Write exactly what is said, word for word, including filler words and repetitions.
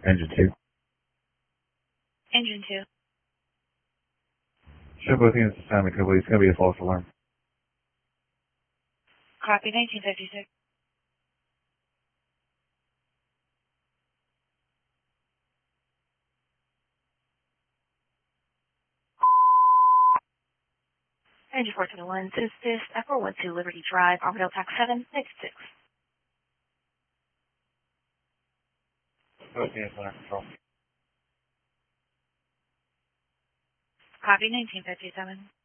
Engine two. Engine two. Show both units assignment complete. It's going to be a false alarm. Copy, nineteen fifty-six. Engine four twenty-one, this is F four one two Liberty Drive, Armadale Tax seven, ninety-six. Both units under control. Copy, nineteen fifty-seven.